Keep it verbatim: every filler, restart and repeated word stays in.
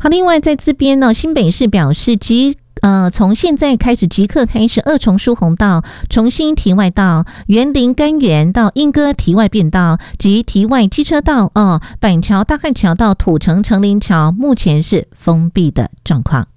好，另外在这边呢，新北市表示即呃，从现在开始即刻开始二重疏洪道、重新堤外道、园林甘园到莺歌堤外便道及堤外机车道哦，板桥大汉桥到土城城林桥目前是封闭的状况。